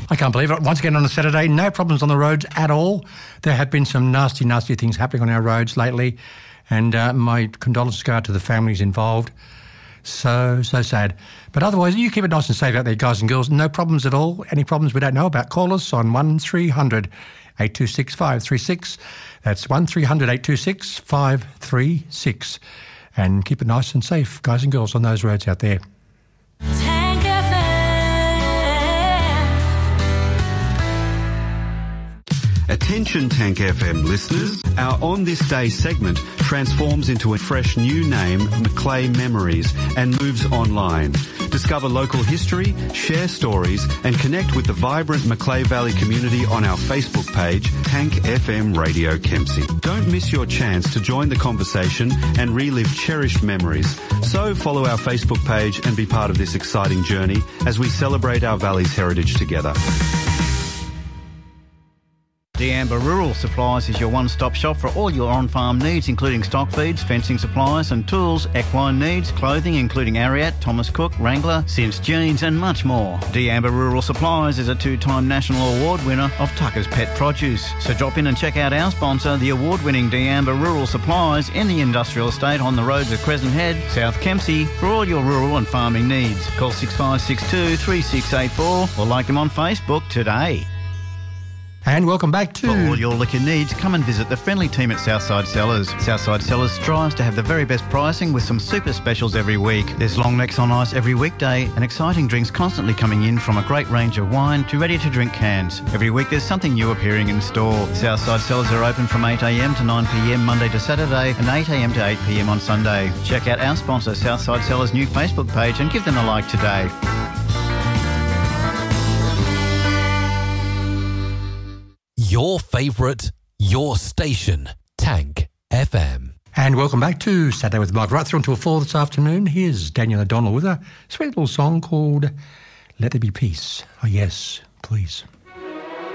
I can't believe it. Once again on a Saturday, no problems on the roads at all. There have been some nasty, nasty things happening on our roads lately, and my condolences go out to the families involved. So sad. But otherwise, you keep it nice and safe out there, guys and girls. No problems at all. Any problems we don't know about, call us on 1300 826 536. That's 1300 826 536. And keep it nice and safe, guys and girls, on those roads out there. Tank FM. Attention Tank FM listeners, our On This Day segment transforms into a fresh new name, Macleay Memories, and moves online. Discover local history, share stories, and connect with the vibrant Macleay Valley community on our Facebook page, Tank FM Radio Kempsey. Don't miss your chance to join the conversation and relive cherished memories. So follow our Facebook page and be part of this exciting journey as we celebrate our valley's heritage together. D'Amber Rural Supplies is your one-stop shop for all your on-farm needs, including stock feeds, fencing supplies and tools, equine needs, clothing including Ariat, Thomas Cook, Wrangler, Sims Jeans and much more. D'Amber Rural Supplies is a two-time national award winner of Tucker's Pet Produce. So drop in and check out our sponsor, the award-winning D'Amber Rural Supplies in the industrial estate on the roads of Crescent Head, South Kempsey, for all your rural and farming needs. Call 6562 3684 or like them on Facebook today. And welcome back to... For all your liquor needs, come and visit the friendly team at Southside Cellars. Southside Cellars strives to have the very best pricing with some super specials every week. There's long necks on ice every weekday and exciting drinks constantly coming in, from a great range of wine to ready-to-drink cans. Every week there's something new appearing in store. Southside Cellars are open from 8am to 9pm Monday to Saturday and 8am to 8pm on Sunday. Check out our sponsor Southside Cellars' new Facebook page and give them a like today. Your favourite, your station, Tank FM. And welcome back to Saturday with Mike. Right through until 4 this afternoon. Here's Daniel O'Donnell with a sweet little song called Let There Be Peace. Oh, yes, please.